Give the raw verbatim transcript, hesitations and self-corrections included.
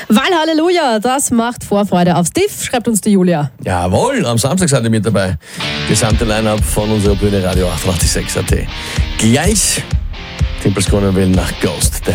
Weil Halleluja, das macht Vorfreude aufs Tiff, schreibt uns die Julia. Jawohl, am Samstag seid ihr mit dabei. Gesamte Line-Up von unserer Bühne Radio achtundachtzig Komma sechs A T. Gleich Timpels Corner will nach Ghost.